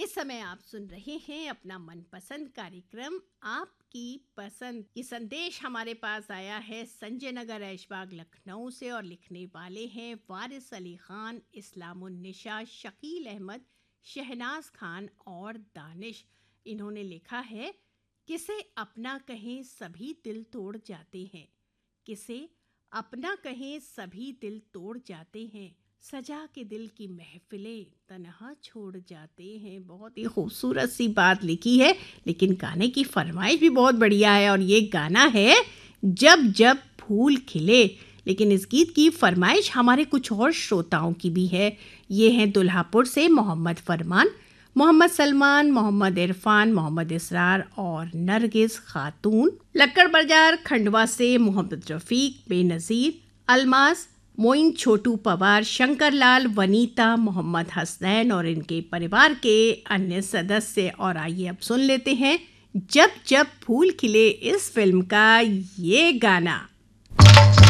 इस समय आप सुन रहे हैं अपना मनपसंद कार्यक्रम आपकी पसंद। ये संदेश हमारे पास आया है संजय नगर ऐशबाग लखनऊ से और लिखने वाले हैं वारिस अली खान, इस्लामुन्निशा, शकील अहमद, शहनाज खान और दानिश। इन्होंने लिखा है, किसे अपना कहें सभी दिल तोड़ जाते हैं, किसे अपना कहें सभी दिल तोड़ जाते हैं, सजा के दिल की महफिलें तन्हा छोड़ जाते हैं। बहुत ही खूबसूरत सी बात लिखी है, लेकिन गाने की फरमाइश भी बहुत बढ़िया है और ये गाना है जब जब फूल खिले। लेकिन इस गीत की फरमाइश हमारे कुछ और श्रोताओं की भी है। ये हैं दुल्हापुर से मोहम्मद फरमान, मोहम्मद सलमान, मोहम्मद इरफान, मोहम्मद इसरार और नरगिस खातून। लक्कड़ बाजार खंडवा से मोहम्मद रफ़ीक, बेनज़ीर, अलमास, मोइन छोटू पवार, शंकर लाल, वनीता, मोहम्मद हसनैन और इनके परिवार के अन्य सदस्य। और आइए अब सुन लेते हैं जब जब फूल खिले इस फिल्म का ये गाना।